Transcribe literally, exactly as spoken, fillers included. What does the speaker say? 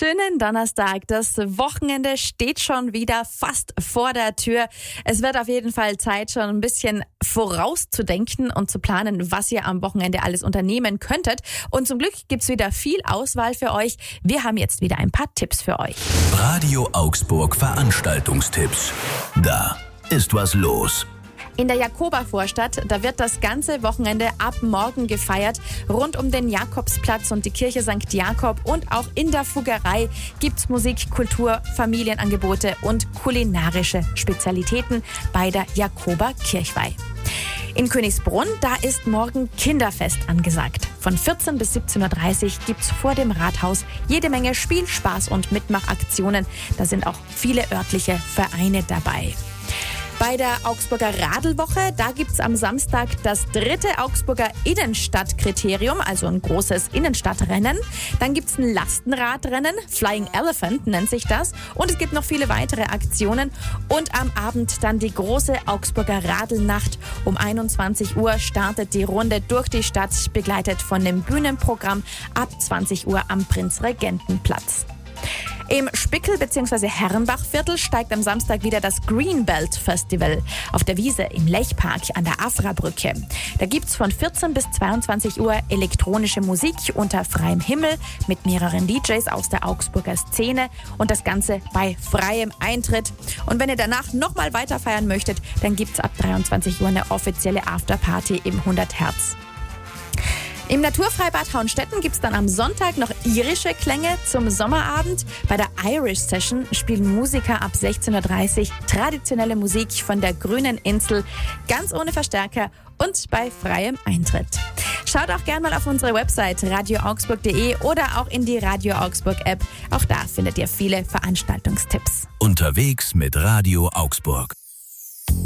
schönen Donnerstag. Das Wochenende steht schon wieder fast vor der Tür. Es wird auf jeden Fall Zeit, schon ein bisschen vorauszudenken und zu planen, was ihr am Wochenende alles unternehmen könntet. Und zum Glück gibt's wieder viel Auswahl für euch. Wir haben jetzt wieder ein paar Tipps für euch. Radio Augsburg Veranstaltungstipps. Da ist was los. In der Jakoba-Vorstadt, da wird das ganze Wochenende ab morgen gefeiert. Rund um den Jakobsplatz und die Kirche Sankt Jakob und auch in der Fuggerei gibt's Musik, Kultur, Familienangebote und kulinarische Spezialitäten bei der Jakoba-Kirchweih. In Königsbrunn, da ist morgen Kinderfest angesagt. Von vierzehn bis siebzehn Uhr dreißig gibt's vor dem Rathaus jede Menge Spiel, Spaß und Mitmachaktionen. Da sind auch viele örtliche Vereine dabei. Bei der Augsburger Radlwoche, da gibt's am Samstag das dritte Augsburger Innenstadtkriterium, also ein großes Innenstadtrennen. Dann gibt's ein Lastenradrennen, Flying Elephant nennt sich das. Und es gibt noch viele weitere Aktionen. Und am Abend dann die große Augsburger Radlnacht. Um einundzwanzig Uhr startet die Runde durch die Stadt, begleitet von dem Bühnenprogramm ab zwanzig Uhr am Prinzregentenplatz. Im Spickel- bzw. Herrenbachviertel steigt am Samstag wieder das Greenbelt Festival auf der Wiese im Lechpark an der Afrabrücke. Da gibt's von vierzehn bis zweiundzwanzig Uhr elektronische Musik unter freiem Himmel mit mehreren D Js aus der Augsburger Szene und das Ganze bei freiem Eintritt. Und wenn ihr danach nochmal weiter feiern möchtet, dann gibt's ab dreiundzwanzig Uhr eine offizielle Afterparty im hundert Hertz. Im Naturfreibad Hauenstetten gibt's dann am Sonntag noch irische Klänge zum Sommerabend. Bei der Irish Session spielen Musiker ab sechzehn Uhr dreißig traditionelle Musik von der grünen Insel, ganz ohne Verstärker und bei freiem Eintritt. Schaut auch gerne mal auf unsere Website radio augsburg punkt de oder auch in die Radio Augsburg App. Auch da findet ihr viele Veranstaltungstipps. Unterwegs mit Radio Augsburg.